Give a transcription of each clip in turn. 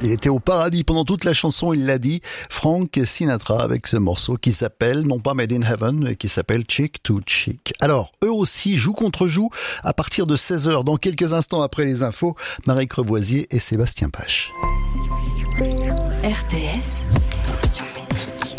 Il était au paradis pendant toute la chanson, il l'a dit, Frank Sinatra, avec ce morceau qui s'appelle, non pas Made in Heaven, mais qui s'appelle Cheek to Cheek. Alors, eux aussi, joue contre joue, à partir de 16h, dans quelques instants après les infos, Marie Crevoisier et Sébastien Pache. RTS, option musique.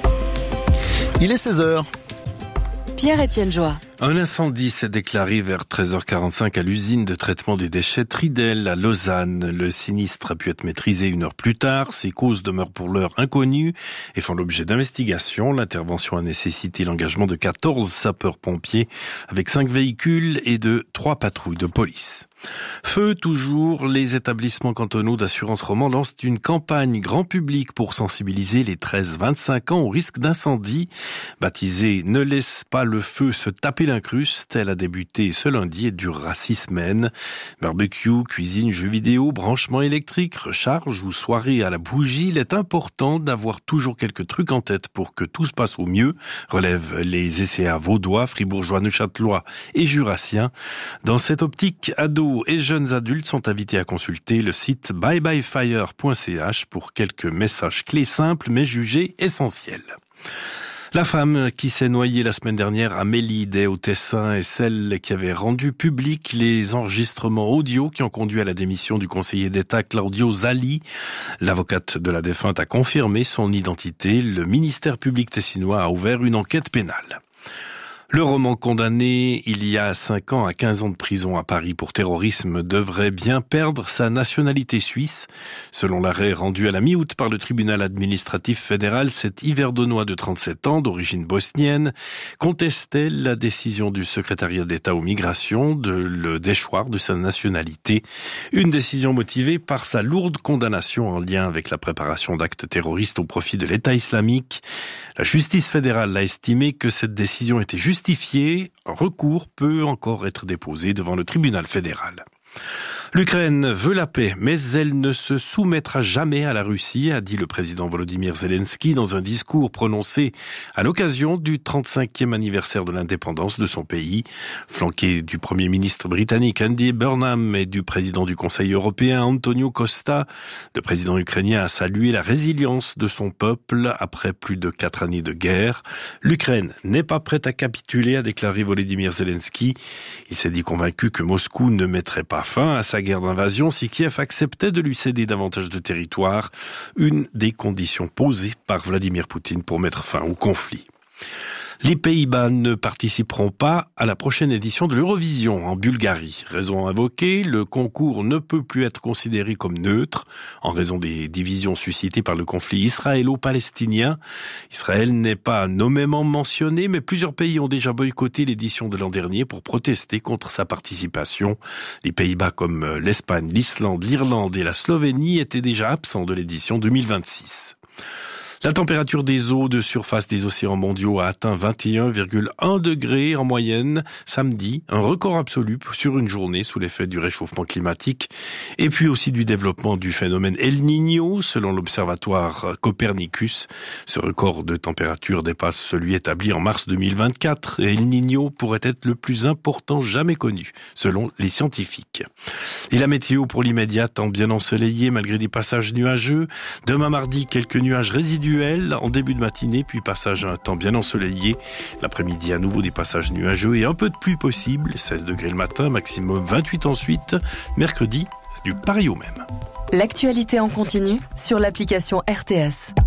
Il est 16h. Pierre-Étienne Joie. Un incendie s'est déclaré vers 13h45 à l'usine de traitement des déchets Tridel à Lausanne. Le sinistre a pu être maîtrisé 1 heure plus tard. Ses causes demeurent pour l'heure inconnues et font l'objet d'investigations. L'intervention a nécessité l'engagement de 14 sapeurs-pompiers avec 5 véhicules et de 3 patrouilles de police. Feu toujours, les établissements cantonaux d'assurance Romand lancent une campagne grand public pour sensibiliser les 13-25 ans au risque d'incendie. Baptisée « Ne laisse pas le feu se taper l'incruste », elle a débuté ce lundi et durera 6 semaines. Barbecue, cuisine, jeux vidéo, branchement électrique, recharge ou soirée à la bougie, il est important d'avoir toujours quelques trucs en tête pour que tout se passe au mieux, relèvent les ECA vaudois, fribourgeois, neuchâtelois et jurassiens. Dans cette optique, ados et jeunes adultes sont invités à consulter le site byebyefire.ch pour quelques messages clés simples mais jugés essentiels. La femme qui s'est noyée la semaine dernière à Mélide au Tessin est celle qui avait rendu public les enregistrements audio qui ont conduit à la démission du conseiller d'État Claudio Zali. L'avocate de la défunte a confirmé son identité. Le ministère public tessinois a ouvert une enquête pénale. Le roman condamné il y a 5 ans à 15 ans de prison à Paris pour terrorisme devrait bien perdre sa nationalité suisse. Selon l'arrêt rendu à la mi-août par le tribunal administratif fédéral, cet Yverdonnois de 37 ans d'origine bosnienne contestait la décision du secrétariat d'État aux migrations de le déchoir de sa nationalité. Une décision motivée par sa lourde condamnation en lien avec la préparation d'actes terroristes au profit de l'État islamique. La justice fédérale a estimé que cette décision était justifiée. Un recours peut encore être déposé devant le tribunal fédéral. L'Ukraine veut la paix, mais elle ne se soumettra jamais à la Russie, a dit le président Volodymyr Zelensky dans un discours prononcé à l'occasion du 35e anniversaire de l'indépendance de son pays. Flanqué du Premier ministre britannique Andy Burnham et du président du Conseil européen Antonio Costa, le président ukrainien a salué la résilience de son peuple après plus de 4 années de guerre. L'Ukraine n'est pas prête à capituler, a déclaré Volodymyr Zelensky. Il s'est dit convaincu que Moscou ne mettrait pas fin à sa guerre d'invasion si Kiev acceptait de lui céder davantage de territoire, une des conditions posées par Vladimir Poutine pour mettre fin au conflit. Les Pays-Bas ne participeront pas à la prochaine édition de l'Eurovision en Bulgarie. Raison invoquée, le concours ne peut plus être considéré comme neutre en raison des divisions suscitées par le conflit israélo-palestinien. Israël n'est pas nommément mentionné, mais plusieurs pays ont déjà boycotté l'édition de l'an dernier pour protester contre sa participation. Les Pays-Bas comme l'Espagne, l'Islande, l'Irlande et la Slovénie étaient déjà absents de l'édition 2026. La température des eaux de surface des océans mondiaux a atteint 21,1 degrés en moyenne samedi, un record absolu sur une journée sous l'effet du réchauffement climatique et puis aussi du développement du phénomène El Niño selon l'observatoire Copernicus. Ce record de température dépasse celui établi en mars 2024 et El Niño pourrait être le plus important jamais connu selon les scientifiques. Et la météo pour l'immédiat tend bien ensoleillée malgré des passages nuageux. Demain mardi, quelques nuages résiduels en début de matinée, puis passage à un temps bien ensoleillé. L'après-midi, à nouveau des passages nuageux et un peu de pluie possible. 16 degrés le matin, maximum 28 ensuite. Mercredi, du pareil au même. L'actualité en continu sur l'application RTS.